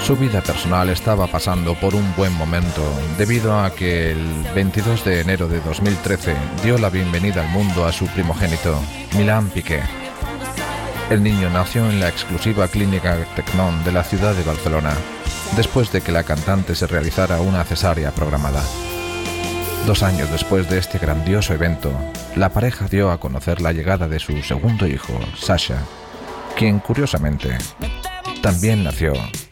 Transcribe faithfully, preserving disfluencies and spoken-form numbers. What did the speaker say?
Su vida personal estaba pasando por un buen momento, debido a que el veintidós de enero de dos mil trece dio la bienvenida al mundo a su primogénito, Milan Piqué. El niño nació en la exclusiva clínica Tecnon de la ciudad de Barcelona, después de que la cantante se realizara una cesárea programada. Dos años después de este grandioso evento, la pareja dio a conocer la llegada de su segundo hijo, Sasha, quien curiosamente también nació